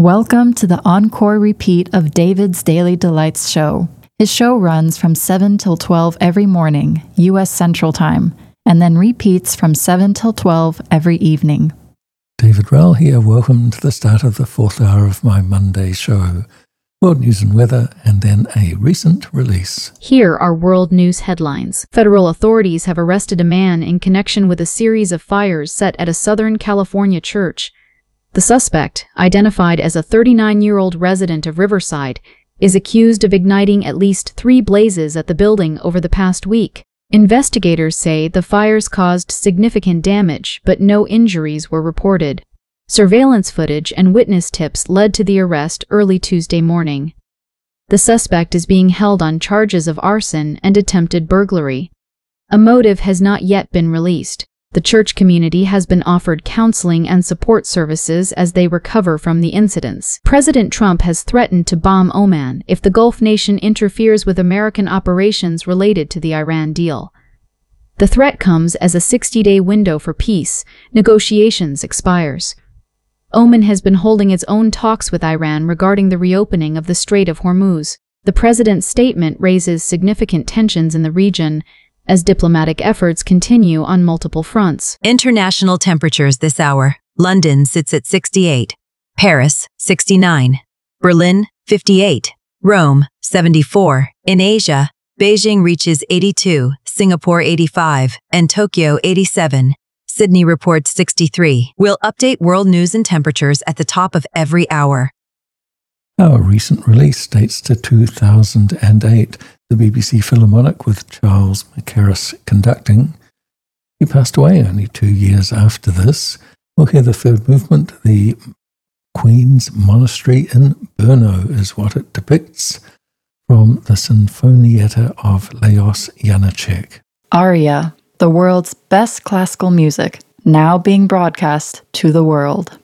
Welcome to the encore repeat of David's Daily Delights show. His show runs from 7 till 12 every morning, U.S. Central Time, and then repeats from 7 till 12 every evening. David Rowell here. Welcome to the start of the fourth hour of my Monday show. World news and weather, and then a recent release. Here are world news headlines. Federal authorities have arrested a man in connection with a series of fires set at a Southern California church. The suspect, identified as a 39-year-old resident of Riverside, is accused of igniting at least 3 blazes at the building over the past week. Investigators say the fires caused significant damage, but no injuries were reported. Surveillance footage and witness tips led to the arrest early Tuesday morning. The suspect is being held on charges of arson and attempted burglary. A motive has not yet been released. The church community has been offered counseling and support services as they recover from the incidents. President Trump has threatened to bomb Oman if the Gulf nation interferes with American operations related to the Iran deal. The threat comes as a 60-day window for peace negotiations expires. Oman has been holding its own talks with Iran regarding the reopening of the Strait of Hormuz. The president's statement raises significant tensions in the region as diplomatic efforts continue on multiple fronts. International temperatures this hour. London sits at 68. Paris, 69. Berlin, 58. Rome, 74. In Asia, Beijing reaches 82, Singapore 85, and Tokyo 87. Sydney reports 63. We'll update world news and temperatures at the top of every hour. Our recent release dates to 2008. The BBC Philharmonic with Charles Mackerras conducting. He passed away only 2 years after this. We'll hear the third movement. The Queen's Monastery in Brno is what it depicts from the Sinfonietta of Leos Janáček. Aria, the world's best classical music, now being broadcast to the world.